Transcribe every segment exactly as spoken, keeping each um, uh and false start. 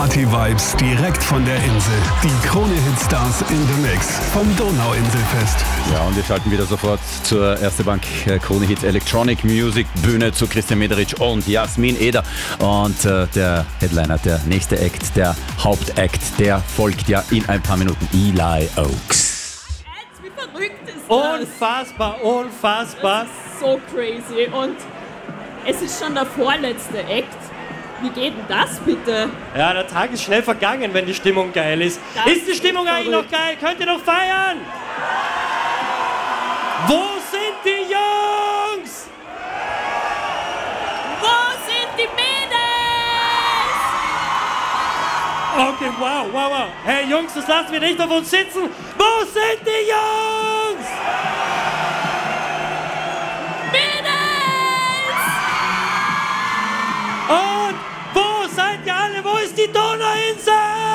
Party-Vibes direkt von der Insel. Die Krone-Hit-Stars in the Mix vom Donauinselfest. Ja, und wir schalten wieder sofort zur Erste Bank äh, Krone Hit Electronic Music Bühne zu Christian Mederitsch und Jasmin Eder. Und äh, der Headliner, der nächste Act, der Hauptakt, der folgt ja in ein paar Minuten. Eli Oaks. Wie verrückt ist das? Unfassbar, unfassbar. Das ist so crazy. Und es ist schon der vorletzte Act. Wie geht denn das bitte? Ja, der Tag ist schnell vergangen, wenn die Stimmung geil ist. Das ist die Stimmung ist eigentlich noch geil? Könnt ihr noch feiern? Wo sind die Jungs? Wo sind die Mädels? Okay, wow, wow, wow. Hey Jungs, das lassen wir nicht auf uns sitzen. Wo sind die Jungs? Mädels! Und wo seid ihr alle? Wo ist die Donauinsel?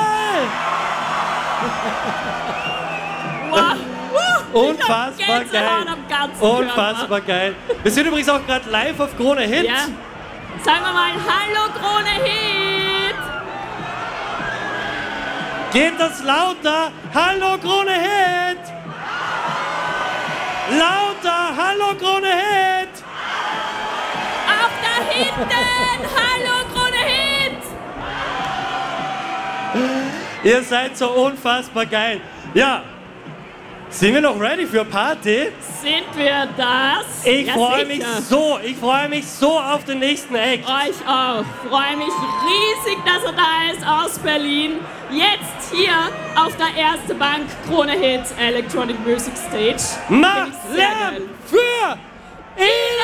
Wow. Unfassbar Ich hab Gänsehaut geil. am ganzen Unfassbar geil. Wir sind übrigens auch gerade live auf Krone Hit. Ja. Sagen wir mal Hallo Krone Hit! Geht das lauter? Hallo Krone Hit! Lauter! Hallo Krone Hit! Auf da hinten! Hallo Krone Hit! Ihr seid so unfassbar geil. Ja, sind wir noch ready für Party? Sind wir das? Ich Ja, freue mich sicher. so, ich freue mich so auf den nächsten Act. Euch auch. Freue mich riesig, dass er da ist aus Berlin. Jetzt hier auf der Erste Bank Krone Hit Electronic Music Stage. Mach Finde ich sehr Lärm geil. für Eli!